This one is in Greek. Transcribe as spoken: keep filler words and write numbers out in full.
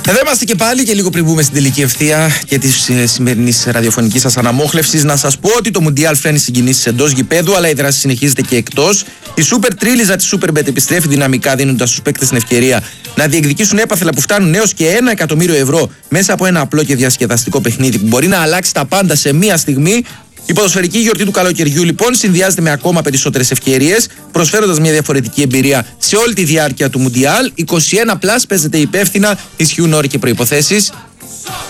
Εδώ είμαστε και πάλι και λίγο πριν μπούμε στην τελική ευθεία και τη ε, σημερινή ραδιοφωνική σα αναμόχλευση. Να σα πω ότι το Μουντιάλ φέρνει συγκινήσεις εντός γηπέδου, αλλά η δράση συνεχίζεται και εκτός. Η Super Τρίλιζα τη Superbet επιστρέφει δυναμικά, δίνοντας στους παίκτες την ευκαιρία να διεκδικήσουν έπαθλα που φτάνουν έως και ένα εκατομμύριο ευρώ μέσα από ένα απλό και διασκεδαστικό παιχνίδι που μπορεί να αλλάξει τα πάντα σε μία στιγμή. Η ποδοσφαιρική γιορτή του καλοκαιριού λοιπόν συνδυάζεται με ακόμα περισσότερες ευκαιρίες, προσφέροντας μια διαφορετική εμπειρία σε όλη τη διάρκεια του Μουντιάλ. είκοσι ένα συν, παίζεται υπεύθυνα, ισχύουν όροι και προϋποθέσεις.